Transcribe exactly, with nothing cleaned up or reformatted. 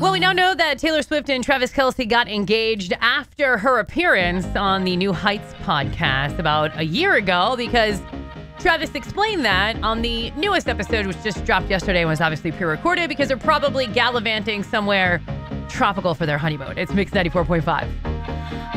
Well, we now know that Taylor Swift and Travis Kelce got engaged after her appearance on the New Heights podcast about a year ago, because Travis explained that on the newest episode, which just dropped yesterday and was obviously pre-recorded, because they're probably gallivanting somewhere tropical for their honeymoon. It's Mix ninety-four point five.